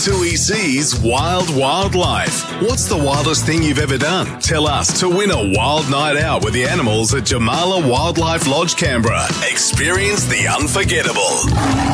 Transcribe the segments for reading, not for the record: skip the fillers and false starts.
Tui C's Wild Wildlife. What's the wildest thing you've ever done? Tell us to win a wild night out with the animals at Jamala Wildlife Lodge, Canberra. Experience the unforgettable.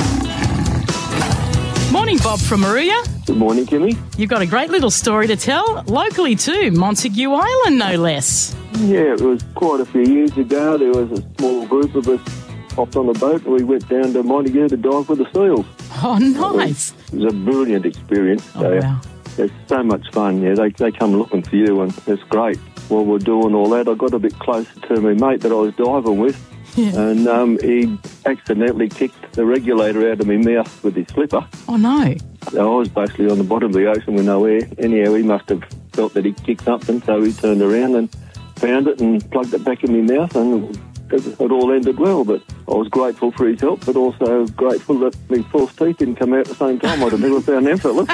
Morning, Bob from Moruya. Good morning, Kimmy. You've got a great little story to tell, locally too, Montague Island no less. Yeah, it was quite a few years ago. There was a small group of us hopped on a boat and we went down to Montague to dive with the seals. Oh, nice. It was a brilliant experience. Wow. It's so much fun. Yeah, they come looking for you and it's great. While we're doing all that, I got a bit closer to my mate that I was diving with. Yeah. And he accidentally kicked the regulator out of my mouth with his slipper. Oh, no. So I was basically on the bottom of the ocean with no air. Anyhow, he must have felt that he kicked something, so he turned around and found it and plugged it back in my mouth, and it all ended well. But I was grateful for his help, but also grateful that my false teeth didn't come out at the same time. I'd have never found them fellas.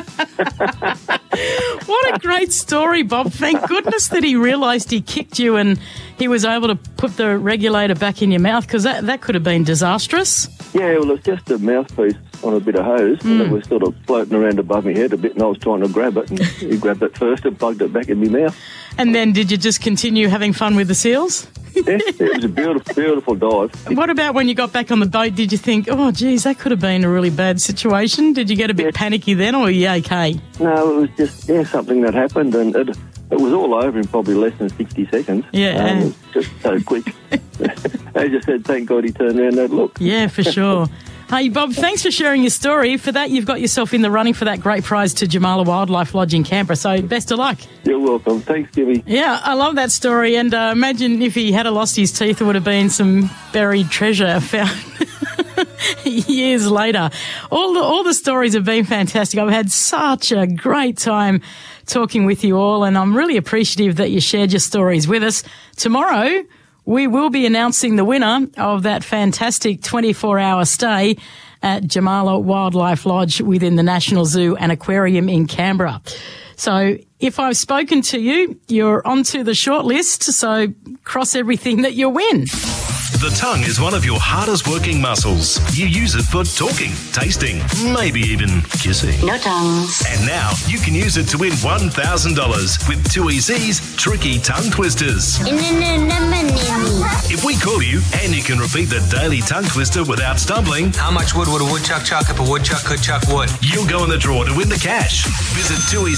What a great story, Bob. Thank goodness that he realised he kicked you and he was able to put the regulator back in your mouth, because that could have been disastrous. Yeah, well, it's just a mouthpiece on a bit of hose, and it was sort of floating around above my head a bit, and I was trying to grab it, and he grabbed it first and plugged it back in my mouth. And then did you just continue having fun with the seals? Yeah, it was a beautiful, beautiful dive. What about when you got back on the boat? Did you think, oh, geez, that could have been a really bad situation? Did you get a bit panicky then, or were you okay? No, it was just, something that happened, and it was all over in probably less than 60 seconds. Yeah. It was just so quick. As you said, thank God he turned around and had a look. Yeah, for sure. Hey, Bob, thanks for sharing your story. For that, you've got yourself in the running for that great prize to Jamala Wildlife Lodge in Canberra, so best of luck. You're welcome. Thanks, Jimmy. Yeah, I love that story, and imagine if he had lost his teeth, there would have been some buried treasure found years later. All the stories have been fantastic. I've had such a great time talking with you all, and I'm really appreciative that you shared your stories with us. Tomorrow, we will be announcing the winner of that fantastic 24-hour stay at Jamala Wildlife Lodge within the National Zoo and Aquarium in Canberra. So if I've spoken to you, you're onto the short list, so cross everything that you win. The tongue is one of your hardest working muscles. You use it for talking, tasting, maybe even kissing. No tongues. And now you can use it to win $1,000 with Tui C's Tricky Tongue Twisters. If we call you and you can repeat the daily tongue twister without stumbling, how much wood would a woodchuck chuck if a woodchuck could chuck wood? You'll go in the draw to win the cash. Visit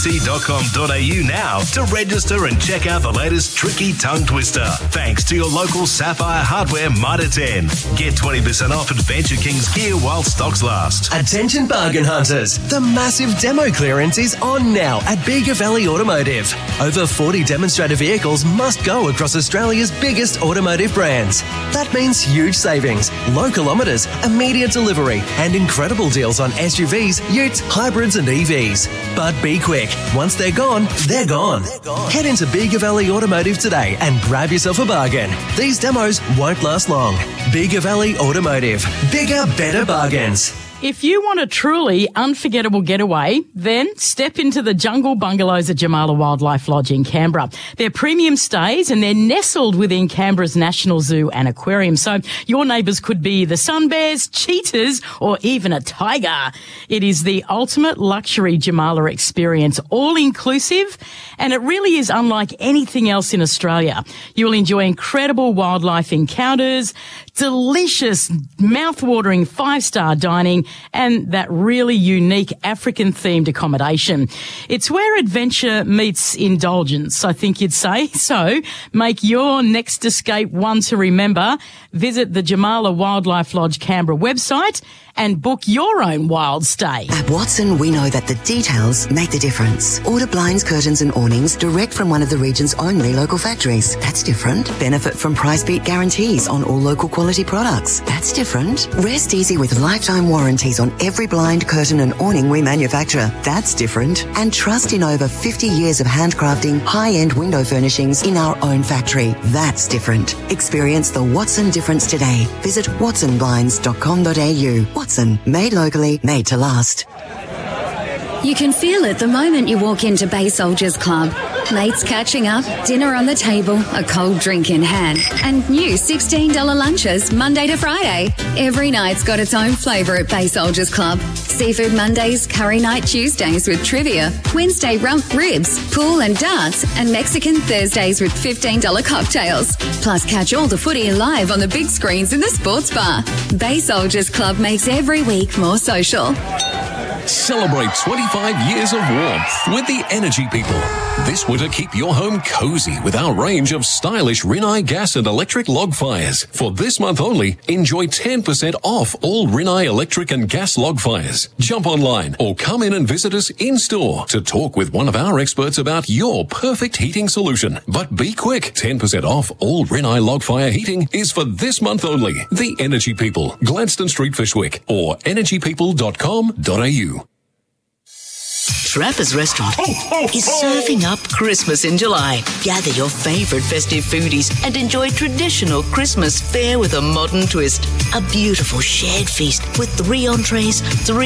tuic.com.au now to register and check out the latest Tricky Tongue Twister. Thanks to your local Sapphire Hardware Mitre 10. Get 20% off Adventure Kings gear while stocks last. Attention bargain hunters. The massive demo clearance is on now at Bega Valley Automotive. Over 40 demonstrator vehicles must go across Australia's biggest automotive brands. That means huge savings, low kilometres, immediate delivery, and incredible deals on SUVs, utes, hybrids and EVs. But be quick. Once they're gone, they're gone. Head into Bega Valley Automotive today and grab yourself a bargain. These demos won't last long. Bega Valley Automotive. Bigger, better bargains. If you want a truly unforgettable getaway, then step into the Jungle Bungalows at Jamala Wildlife Lodge in Canberra. They're premium stays and they're nestled within Canberra's National Zoo and Aquarium. So your neighbours could be the sun bears, cheetahs, or even a tiger. It is the ultimate luxury Jamala experience, all inclusive, and it really is unlike anything else in Australia. You'll enjoy incredible wildlife encounters, delicious, mouth-watering 5-star dining, and that really unique African-themed accommodation. It's where adventure meets indulgence, I think you'd say. So make your next escape one to remember. Visit the Jamala Wildlife Lodge Canberra website and book your own wild stay. At Watson, we know that the details make the difference. Order blinds, curtains and awnings direct from one of the region's only local factories. That's different. Benefit from price beat guarantees on all local quality products. That's different. Rest easy with lifetime warranties on every blind, curtain and awning we manufacture. That's different. And trust in over 50 years of handcrafting high-end window furnishings in our own factory. That's different. Experience the Watson difference today. Visit watsonblinds.com.au. Watson, made locally, made to last. You can feel it the moment you walk into Bay Soldiers Club. Mates catching up, dinner on the table, a cold drink in hand, and new $16 lunches Monday to Friday. Every night's got its own flavour at Bay Soldiers Club. Seafood Mondays, Curry Night Tuesdays with trivia, Wednesday rump ribs, pool and darts, and Mexican Thursdays with $15 cocktails. Plus catch all the footy live on the big screens in the sports bar. Bay Soldiers Club makes every week more social. Celebrate 25 years of warmth with the Energy People. This winter, keep your home cozy with our range of stylish Rinnai gas and electric log fires. For this month only, enjoy 10% off all Rinnai electric and gas log fires. Jump online or come in and visit us in-store to talk with one of our experts about your perfect heating solution. But be quick, 10% off all Rinnai log fire heating is for this month only. The Energy People, Gladstone Street, Fishwick, or energypeople.com.au. Trappers Restaurant is serving up Christmas in July. Gather your favourite festive foodies and enjoy traditional Christmas fare with a modern twist. A beautiful shared feast with 3 entrees, 3